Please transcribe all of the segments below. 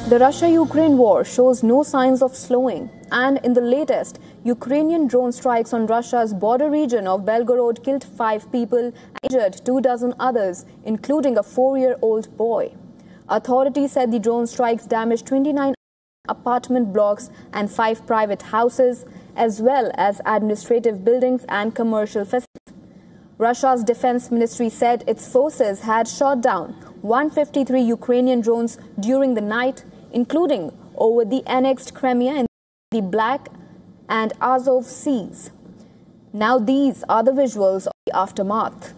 The Russia-Ukraine war shows no signs of slowing, and in the latest, Ukrainian drone strikes on Russia's border region of Belgorod killed 5 people and injured 24 others, including a 4-year-old boy. Authorities said the drone strikes damaged 29 apartment blocks and 5 private houses, as well as administrative buildings and commercial facilities. Russia's defense ministry said its forces had shot down 153 Ukrainian drones during the night, including over the annexed Crimea in the Black and Azov Seas. Now these are the visuals of the aftermath.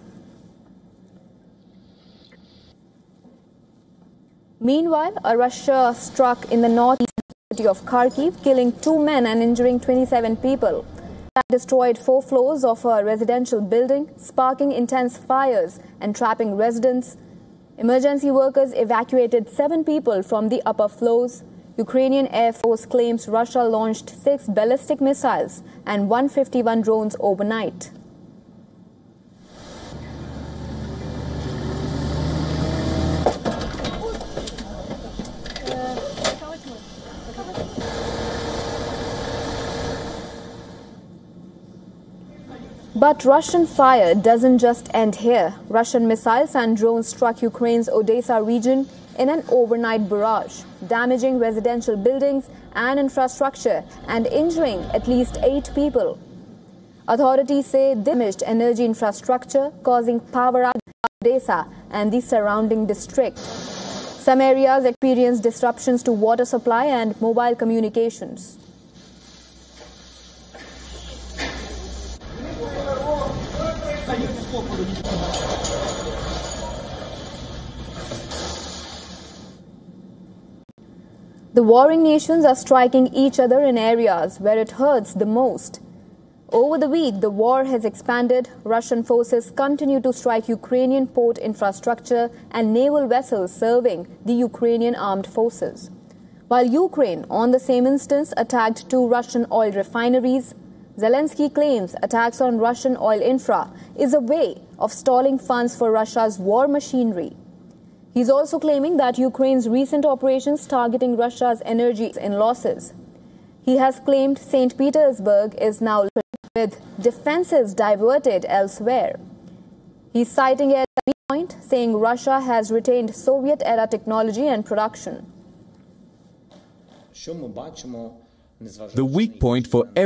Meanwhile, a Russia struck in the northeast city of Kharkiv, killing 2 men and injuring 27 people. That destroyed 4 floors of a residential building, sparking intense fires and trapping residents. Emergency workers evacuated 7 people from the upper floors. Ukrainian Air Force claims Russia launched 6 ballistic missiles and 151 drones overnight. But Russian fire doesn't just end here. Russian missiles and drones struck Ukraine's Odessa region in an overnight barrage, damaging residential buildings and infrastructure and injuring at least 8 people. Authorities say they damaged energy infrastructure, causing power outages in Odessa and the surrounding district. Some areas experienced disruptions to water supply and mobile communications. The warring nations are striking each other in areas where it hurts the most. Over the week, the war has expanded. Russian forces continue to strike Ukrainian port infrastructure and naval vessels serving the Ukrainian armed forces. While Ukraine, on the same instance, attacked 2 Russian oil refineries, Zelensky claims attacks on Russian oil infra is a way of stalling funds for Russia's war machinery. He's also claiming that Ukraine's recent operations targeting Russia's energy in losses. He has claimed St. Petersburg is now with defenses diverted elsewhere. He's citing it as a point, saying Russia has retained Soviet-era technology and production. The weak point for